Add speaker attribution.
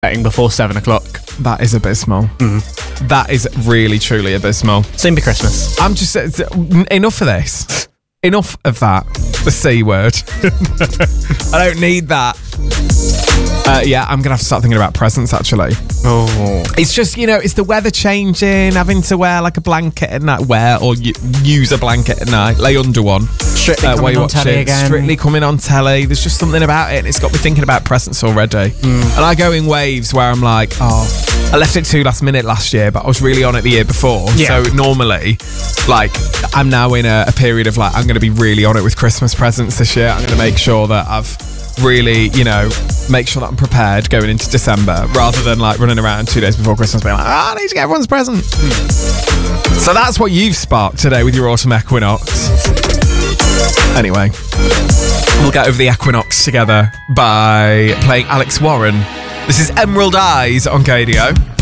Speaker 1: before 7 o'clock.
Speaker 2: That is abysmal. That is really, truly abysmal.
Speaker 1: Soon be Christmas.
Speaker 2: I'm just... enough of this. Enough of that. The C word. I don't need that. Yeah, I'm going to have to start thinking about presents, actually.
Speaker 1: Oh.
Speaker 2: It's just, it's the weather changing, having to wear like a blanket at night. Use a blanket at night. Lay under one.
Speaker 1: Strictly coming on telly again.
Speaker 2: Strictly coming on telly. There's just something about it, and it's got me thinking about presents already. And I go in waves where I'm like, I left it too last minute last year, but I was really on it the year before.
Speaker 1: Yeah.
Speaker 2: So normally, like, I'm now in a period of like, I'm going to be really on it with Christmas presents this year. I'm going to make sure that I've really, make sure that I'm prepared going into December, rather than like running around 2 days before Christmas being like, I need to get everyone's present. So that's what you've sparked today with your autumn equinox. Anyway, we'll get over the equinox together by playing Alex Warren. This is Emerald Eyes on KDO.